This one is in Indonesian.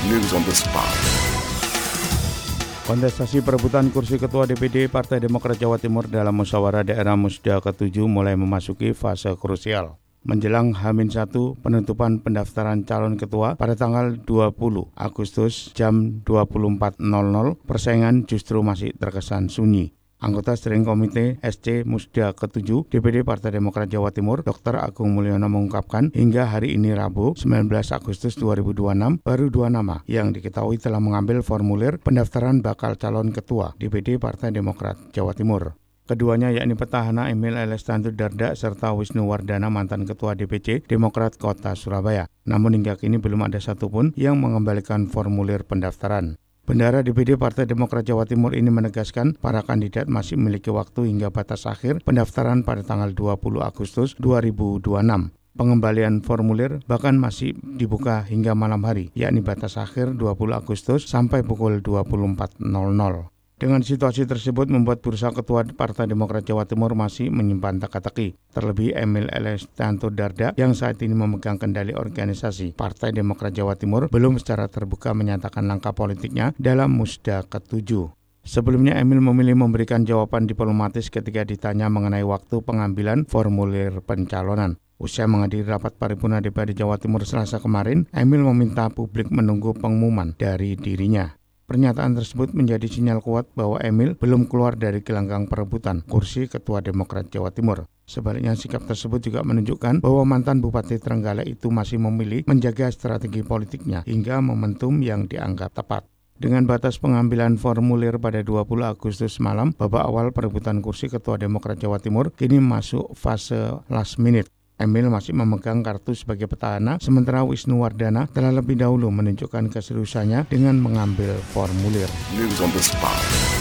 News on the spot. Kontestasi perebutan kursi Ketua DPD Partai Demokrat Jawa Timur dalam musyawarah daerah Musda ke-7 mulai memasuki fase krusial. Menjelang H-1 penutupan pendaftaran calon ketua pada tanggal 20 Agustus jam 24.00, persaingan justru masih terkesan sunyi. Anggota Steering Komite SC Musda ke-7 DPD Partai Demokrat Jawa Timur, Dr. Agung Mulyono mengungkapkan hingga hari ini Rabu 19 Agustus 2026 baru 2 nama yang diketahui telah mengambil formulir pendaftaran bakal calon ketua DPD Partai Demokrat Jawa Timur. Keduanya yakni petahana Emil Elestanto Dardak serta Wisnu Wardana mantan Ketua DPC Demokrat Kota Surabaya. Namun hingga kini belum ada satupun yang mengembalikan formulir pendaftaran. Bendahara DPD Partai Demokrat Jawa Timur ini menegaskan para kandidat masih memiliki waktu hingga batas akhir pendaftaran pada tanggal 20 Agustus 2026. Pengembalian formulir bahkan masih dibuka hingga malam hari, yakni batas akhir 20 Agustus sampai pukul 24.00. Dengan situasi tersebut membuat bursa ketua Partai Demokrat Jawa Timur masih menyimpan teka-teki. Terlebih Emil Elestanto Dardak yang saat ini memegang kendali organisasi Partai Demokrat Jawa Timur belum secara terbuka menyatakan langkah politiknya dalam Musda ke-7. Sebelumnya Emil memilih memberikan jawaban diplomatis ketika ditanya mengenai waktu pengambilan formulir pencalonan. Usai menghadiri rapat paripurna DPD Jawa Timur Selasa kemarin, Emil meminta publik menunggu pengumuman dari dirinya. Pernyataan tersebut menjadi sinyal kuat bahwa Emil belum keluar dari gelanggang perebutan kursi Ketua Demokrat Jawa Timur. Sebaliknya sikap tersebut juga menunjukkan bahwa mantan Bupati Trenggalek itu masih memilih menjaga strategi politiknya hingga momentum yang dianggap tepat. Dengan batas pengambilan formulir pada 20 Agustus malam, babak awal perebutan kursi Ketua Demokrat Jawa Timur kini masuk fase last minute. Emil masih memegang kartu sebagai petahana, sementara Wisnu Wardana telah lebih dahulu menunjukkan keseriusannya dengan mengambil formulir. News on the spot.